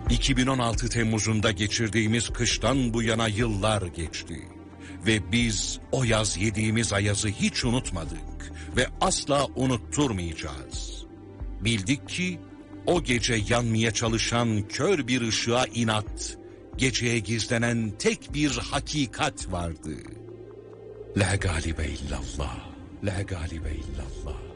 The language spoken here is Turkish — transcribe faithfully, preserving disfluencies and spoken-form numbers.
iki bin on altı Temmuz'unda geçirdiğimiz kıştan bu yana yıllar geçti. Ve biz o yaz yediğimiz ayazı hiç unutmadık ve asla unutturmayacağız. Bildik ki o gece yanmaya çalışan kör bir ışığa inat, geceye gizlenen tek bir hakikat vardı. La galibe illallah, la galibe illallah.